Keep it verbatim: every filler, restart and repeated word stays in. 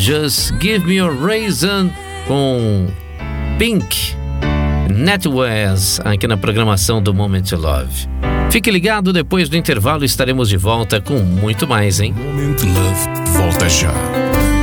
Just Give Me a Reason com Pink, NatWest, aqui na programação do Moment to Love. Fique ligado, depois do intervalo estaremos de volta com muito mais, hein? Moment to Love volta já.